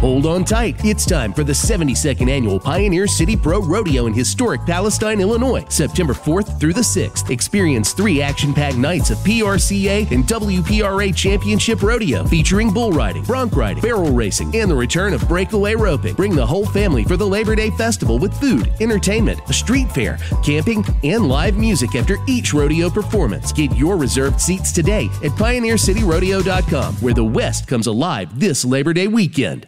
Hold on tight. It's time for the 72nd Annual Pioneer City Pro Rodeo in historic Palestine, Illinois, September 4th through the 6th. Experience 3 action-packed nights of PRCA and WPRA Championship Rodeo, featuring bull riding, bronc riding, barrel racing, and the return of breakaway roping. Bring the whole family for the Labor Day Festival with food, entertainment, a street fair, camping, and live music after each rodeo performance. Get your reserved seats today at PioneerCityRodeo.com, where the West comes alive this Labor Day weekend.